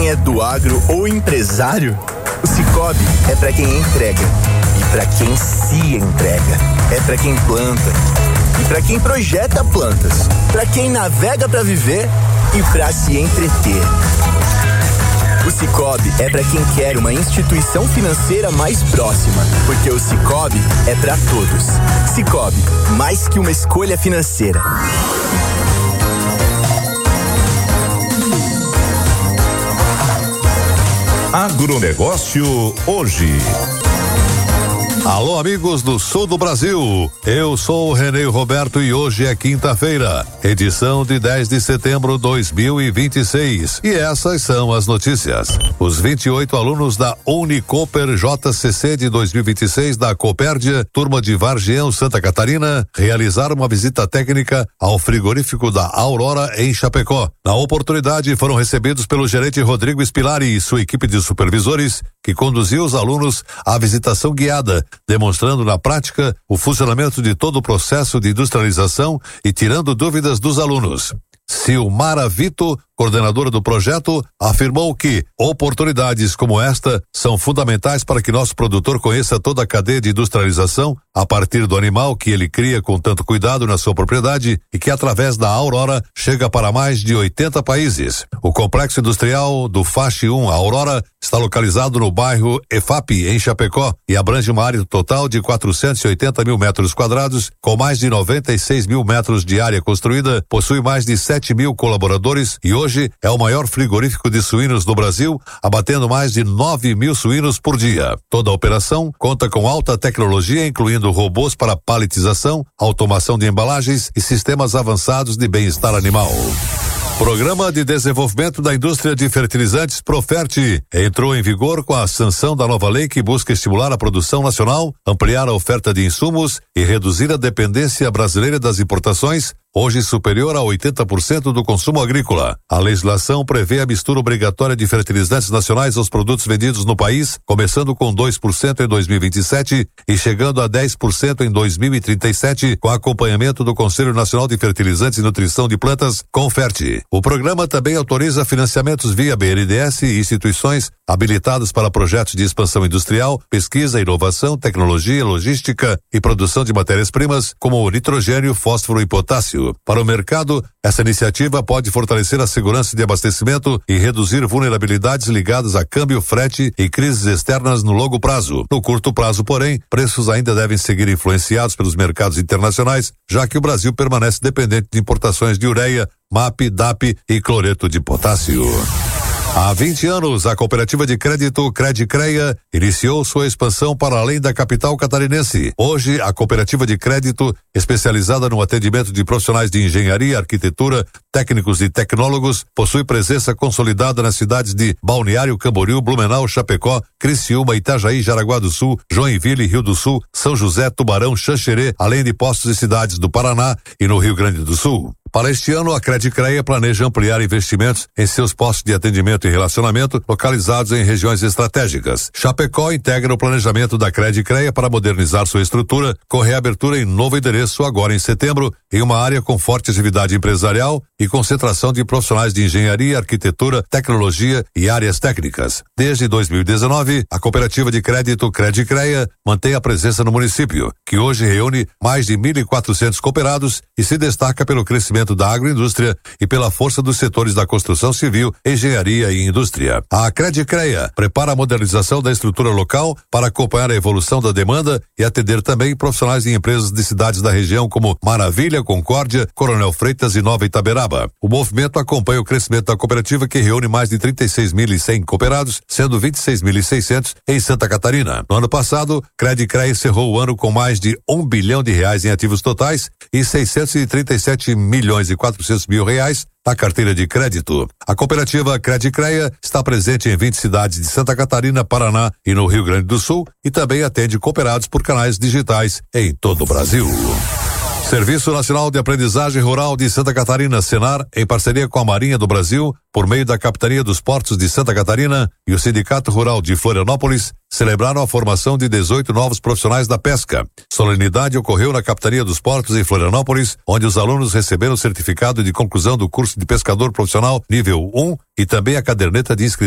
quem é do agro ou empresário, o Sicoob é para quem entrega e para quem se entrega. É para quem planta e para quem projeta plantas, para quem navega para viver e para se entreter. O Sicoob é para quem quer uma instituição financeira mais próxima, porque o Sicoob é para todos. Sicoob, mais que uma escolha financeira. Agronegócio hoje. Alô, amigos do sul do Brasil, eu sou o Renê Roberto e hoje é quinta-feira, edição de 10 de setembro de 2026. E essas são as notícias. Os 28 alunos da Unicoper JCC de 2026 da Copérdia, turma de Vargião, Santa Catarina, realizaram uma visita técnica ao frigorífico da Aurora em Chapecó. Na oportunidade, foram recebidos pelo gerente Rodrigo Spilari e sua equipe de supervisores, que conduziu os alunos à visitação guiada, demonstrando na prática o funcionamento de todo o processo de industrialização e tirando dúvidas dos alunos. Silmara Vito, coordenadora do projeto, afirmou que oportunidades como esta são fundamentais para que nosso produtor conheça toda a cadeia de industrialização a partir do animal que ele cria com tanto cuidado na sua propriedade e que através da Aurora chega para mais de 80 países. O complexo industrial do FASH 1 Aurora está localizado no bairro EFAP, em Chapecó, e abrange uma área total de 480 mil metros quadrados, com mais de 96 mil metros de área construída, possui mais de 7 mil colaboradores e hoje é o maior frigorífico de suínos do Brasil, abatendo mais de 9 mil suínos por dia. Toda a operação conta com alta tecnologia, incluindo robôs para paletização, automação de embalagens e sistemas avançados de bem-estar animal. Programa de Desenvolvimento da Indústria de Fertilizantes Proferte entrou em vigor com a sanção da nova lei que busca estimular a produção nacional, ampliar a oferta de insumos e reduzir a dependência brasileira das importações, hoje superior a 80% do consumo agrícola. A legislação prevê a mistura obrigatória de fertilizantes nacionais aos produtos vendidos no país, começando com 2% em 2027 e chegando a 10% em 2037, com acompanhamento do Conselho Nacional de Fertilizantes e Nutrição de Plantas, Conferte. O programa também autoriza financiamentos via BNDES e instituições habilitadas para projetos de expansão industrial, pesquisa, inovação, tecnologia, logística e produção de matérias-primas, como nitrogênio, fósforo e potássio. Para o mercado, essa iniciativa pode fortalecer a segurança de abastecimento e reduzir vulnerabilidades ligadas a câmbio, frete e crises externas no longo prazo. No curto prazo, porém, preços ainda devem seguir influenciados pelos mercados internacionais, já que o Brasil permanece dependente de importações de ureia, MAP, DAP e cloreto de potássio. Há 20 anos, a cooperativa de crédito Credicreia iniciou sua expansão para além da capital catarinense. Hoje, a cooperativa de crédito, especializada no atendimento de profissionais de engenharia, arquitetura, técnicos e tecnólogos, possui presença consolidada nas cidades de Balneário Camboriú, Blumenau, Chapecó, Criciúma, Itajaí, Jaraguá do Sul, Joinville, Rio do Sul, São José, Tubarão, Xanxerê, além de postos e cidades do Paraná e no Rio Grande do Sul. Para este ano, a Credicreia planeja ampliar investimentos em seus postos de atendimento e relacionamento localizados em regiões estratégicas. Chapecó integra o planejamento da Credicreia para modernizar sua estrutura, com reabertura em novo endereço agora em setembro, em uma área com forte atividade empresarial e concentração de profissionais de engenharia, arquitetura, tecnologia e áreas técnicas. Desde 2019, a cooperativa de crédito Credicreia mantém a presença no município, que hoje reúne mais de 1.400 cooperados e se destaca pelo crescimento da agroindústria e pela força dos setores da construção civil, engenharia e indústria. A Credicreia prepara a modernização da estrutura local para acompanhar a evolução da demanda e atender também profissionais em empresas de cidades da região como Maravilha, Concórdia, Coronel Freitas e Nova Itaberaba. O movimento acompanha o crescimento da cooperativa, que reúne mais de 36.100 cooperados, sendo 26.600 em Santa Catarina. No ano passado, Credicreia encerrou o ano com mais de R$1 bilhão em ativos totais e 637 milhões e 400 mil reais na carteira de crédito. A cooperativa Credicreia está presente em 20 cidades de Santa Catarina, Paraná e no Rio Grande do Sul e também atende cooperados por canais digitais em todo o Brasil. Serviço Nacional de Aprendizagem Rural de Santa Catarina, Senar, em parceria com a Marinha do Brasil, por meio da Capitania dos Portos de Santa Catarina e o Sindicato Rural de Florianópolis, celebraram a formação de 18 novos profissionais da pesca. Solenidade ocorreu na Capitania dos Portos em Florianópolis, onde os alunos receberam o certificado de conclusão do curso de pescador profissional nível 1 e também a caderneta de inscrição